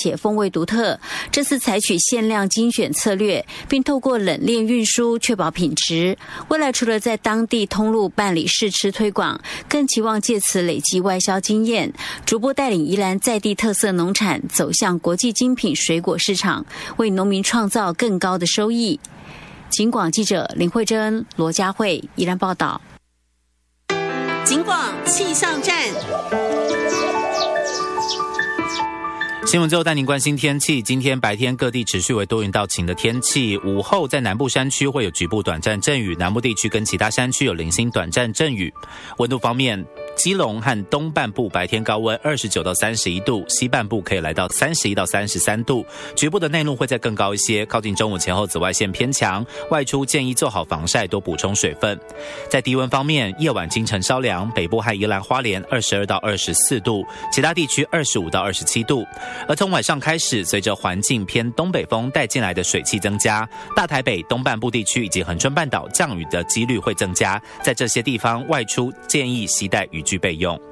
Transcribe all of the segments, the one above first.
且风味独特。这次采取限量精选策略，并透过冷链运输确保品质。未来除了在当地通路办理试吃推广，更期望借此累积外销经验，逐步带领宜兰在地特色农产走向国际精品水果市场，为农民创造更高的收益。警广记者林慧珍、罗佳慧宜兰报道。 警广气象站。 新闻最后带您关心天气。今天白天各地持续为多云到晴的天气，午后在南部山区会有局部短暂阵雨，南部地区跟其他山区有零星短暂阵雨。温度方面，基隆和东半部白天高温29到31度，西半部可以来到31到33度，局部的内陆会再更高一些。靠近中午前后紫外线偏强，外出建议做好防晒，多补充水分。在低温方面，夜晚清晨稍凉，北部和宜兰花莲22到24度，其他地区25到27度。而从晚上开始，随着环境偏东北风带进来的水汽增加，大台北东半部地区以及恒春半岛降雨的几率会增加，在这些地方外出建议携带雨具备用。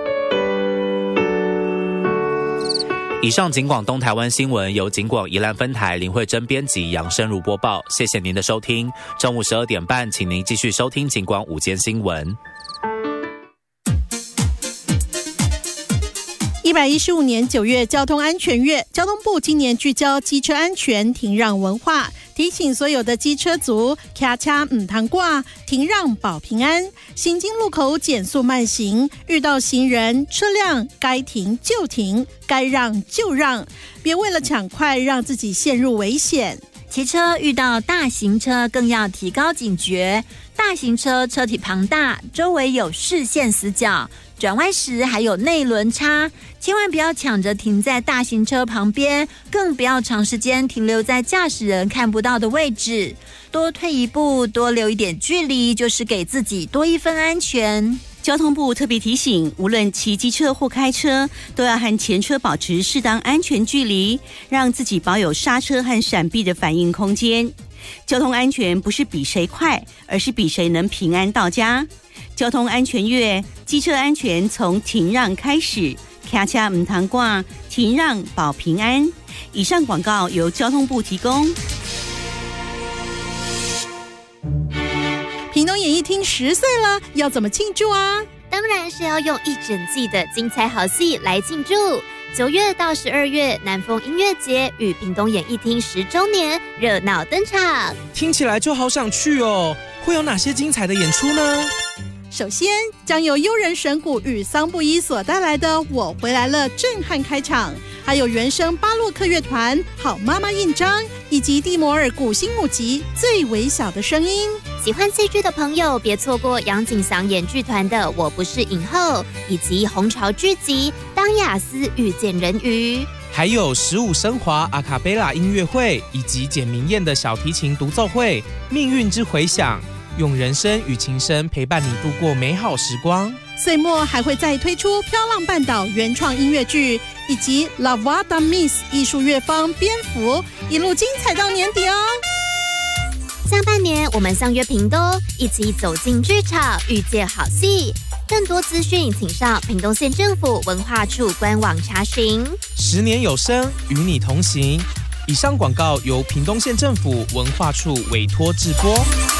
以上警广东台湾新闻由警广宜兰分台林慧珍编辑，杨生如播报，谢谢您的收听。中午12点半，请您继续收听警广午间新闻。 115年9月交通安全月，交通部今年聚焦机车安全停让文化，提醒所有的机车族骑车唔通挂，停让保平安。行经路口减速慢行，遇到行人车辆该停就停，该让就让，别为了抢快让自己陷入危险。 骑车遇到大型车更要提高警觉，大型车车体庞大，周围有视线死角，转弯时还有内轮差，千万不要抢着停在大型车旁边，更不要长时间停留在驾驶人看不到的位置，多退一步，多留一点距离，就是给自己多一分安全。 交通部特别提醒，无论骑机车或开车，都要和前车保持适当安全距离，让自己保有刹车和闪避的反应空间。交通安全不是比谁快，而是比谁能平安到家。交通安全月，机车安全从停让开始，骑车唔通挂，停让保平安。以上广告由交通部提供。 屏东演艺厅10岁了，要怎么庆祝啊？ 当然是要用一整季的精彩好戏来庆祝。9月到12月，南风音乐节与屏东演艺厅10周年热闹登场。 听起来就好想去哦，会有哪些精彩的演出呢？ 首先，将由悠人神鼓与桑布伊所带来的《我回来了》震撼开场，还有原声巴洛克乐团好妈妈印章，以及蒂摩尔古新母集最微小的声音。 喜欢戏剧的朋友别错过杨景祥演剧团的《我不是影后》，以及红潮剧集《当雅思遇见人鱼》， 还有15升华阿卡贝拉音乐会，以及简明燕的小提琴独奏会《命运之回响》，用人声与琴声陪伴你度过美好时光。 岁末还会再推出《飘浪半岛》原创音乐剧，以及 La Voix d'un Miss 艺术乐坊蝙蝠，一路精彩到年底哦。 下半年我们相约屏东，一起走进剧场，遇见好戏。更多资讯请上屏东县政府文化处官网查询。 10年有声，与你同行。以上广告由屏东县政府文化处委托制播。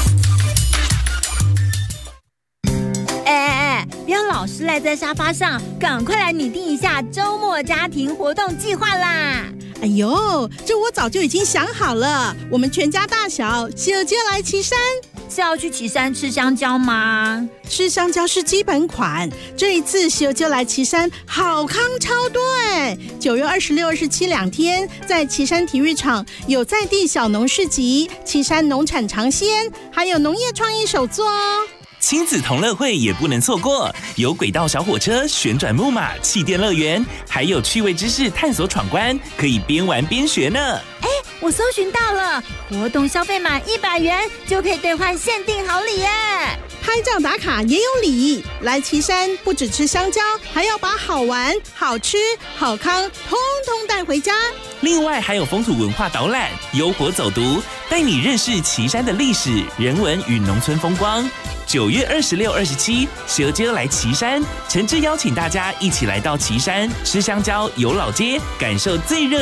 不要老是赖在沙发上，赶快来拟定一下周末家庭活动计划啦！ 哎呦，这我早就已经想好了，我们全家大小就来旗山。 是要去旗山吃香蕉吗？ 吃香蕉是基本款，这一次就来旗山好康超多哎！9月26、27两天，在旗山体育场有在地小农市集、旗山农产尝鲜，还有农业创意手作哦。 亲子同乐会也不能错过，有轨道小火车、旋转木马、气垫乐园，还有趣味知识探索闯关，可以边玩边学呢。 我搜寻到了，活动消费满100元就可以兑换限定好礼耶！ 拍照打卡也有礼，来旗山不只吃香蕉，还要把好玩、好吃、好康通通带回家。 另外还有风土文化导览、优活走读，带你认识旗山的历史、人文与农村风光。9月26、27，蛇街来旗山，诚挚邀请大家一起来到旗山吃香蕉、游老街，感受最热